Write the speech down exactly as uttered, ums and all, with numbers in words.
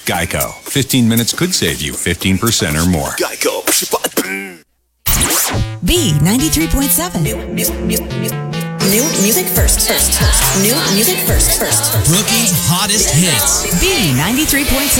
Geico. fifteen minutes could save you fifteen percent or more. Geico. B ninety-three point seven. New, new, new, new, new music first, first, first. New music first, first, first. Brookings' hottest hits. B ninety-three point seven.